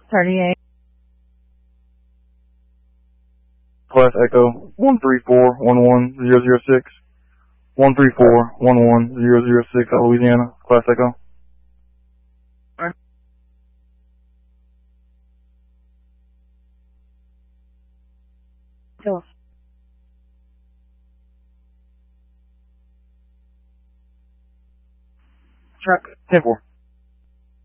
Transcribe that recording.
38. Class Echo 134-11006. 134-11006 out of Louisiana. Class Echo. Sure. Track 10-4.